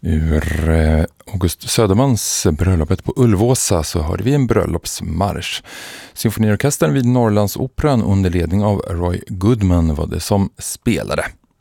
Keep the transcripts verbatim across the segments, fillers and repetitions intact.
Ur eh, August Södermans bröllopet på Ulvåsa så hörde vi en bröllopsmarsch. Symfoniorkestern vid Norrlandsoperan under ledning av Roy Goodman var det som spelade.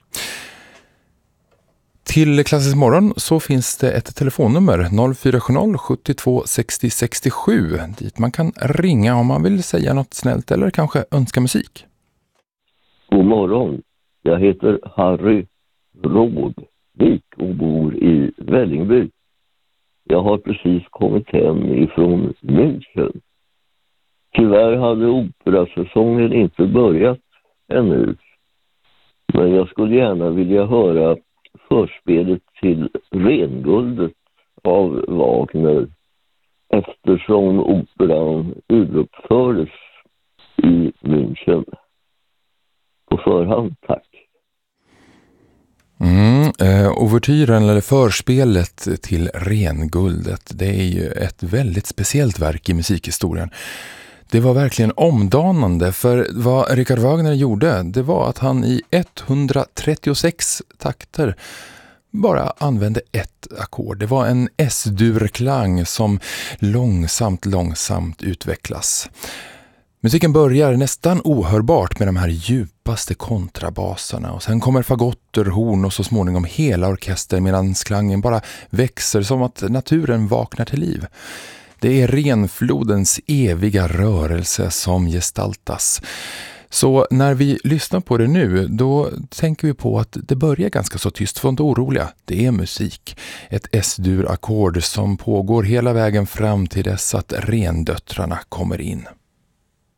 Till Klassisk morgon så finns det ett telefonnummer noll fyra sju noll sju två sex zero sex sju dit man kan ringa om man vill säga något snällt eller kanske önska musik. God morgon, jag heter Harry Rådvik och bor i Vällingby. Jag har precis kommit hem ifrån München. Tyvärr hade operasäsongen inte börjat ännu. Men jag skulle gärna vilja höra förspelet till Renguldet av Wagner eftersom operan uruppfördes i München. På förhand, tack. Mm, eh, overtyren eller förspelet till Renguldet, det är ju ett väldigt speciellt verk i musikhistorien. Det var verkligen omdanande, för vad Richard Wagner gjorde, det var att han i etthundratrettiosex takter bara använde ett ackord. Det var en S-dur-klang som långsamt, långsamt utvecklas. Musiken börjar nästan ohörbart med de här djupaste kontrabaserna och sen kommer fagotter, horn och så småningom hela orkester medan klangen bara växer som att naturen vaknar till liv. Det är renflodens eviga rörelse som gestaltas. Så när vi lyssnar på det nu, då tänker vi på att det börjar ganska så tyst, för inte oroliga. Det är musik. Ett S-dur-ackord som pågår hela vägen fram till dess att rendöttrarna kommer in.